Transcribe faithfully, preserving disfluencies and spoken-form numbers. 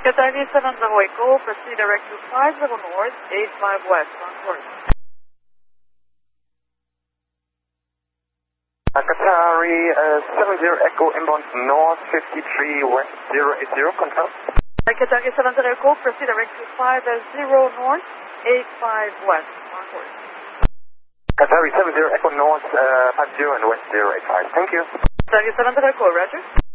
Qatari seven zero Echo, proceed direct to five zero north, eight five west, on course. Uh, Qatari uh, seven zero Echo, inbound north fifty-three west zero eight zero, confirm. Uh, Qatari seven zero Echo, proceed direct to five zero north, eight five west, on course. Qatari seven zero Echo north uh, five zero and west zero eight five, thank you. Qatari seven zero Echo, roger.